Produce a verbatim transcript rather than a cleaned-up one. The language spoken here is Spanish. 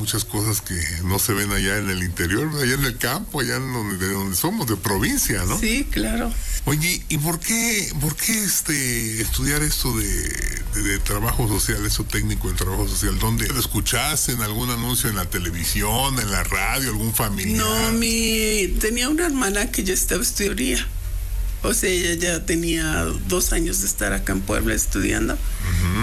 muchas cosas que no se ven allá en el interior, allá en el campo, allá en donde, de donde somos, de provincia, ¿no? Sí, claro. Oye, ¿y por qué, por qué este, estudiar esto de, de, de trabajo social, eso técnico de trabajo social? ¿Dónde lo escuchaste? ¿En algún anuncio en la televisión, en la radio, algún familiar? No, mi, tenía una hermana que ya estaba estudiando. O sea, ella ya tenía dos años de estar acá en Puebla estudiando. Uh-huh.